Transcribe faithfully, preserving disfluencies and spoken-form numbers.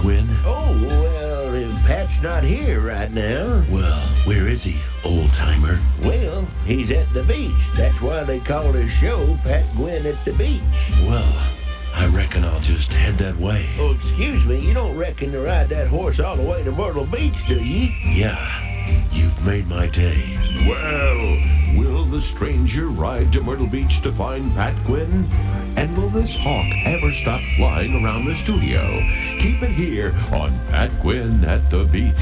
Gwynn? Oh, well, if Pat's not here right now. Well, where is he, old-timer? Well, he's at the beach. That's why they call his show Pat Gwynn at the Beach. Well, I reckon I'll just head that way. Oh, excuse me, you don't reckon to ride that horse all the way to Myrtle Beach, do you? Yeah, you've made my day. Well, will the stranger ride to Myrtle Beach to find Pat Gwynn? And will this hawk ever stop flying around the studio? Keep it here on Pat Gwynn at the Beach.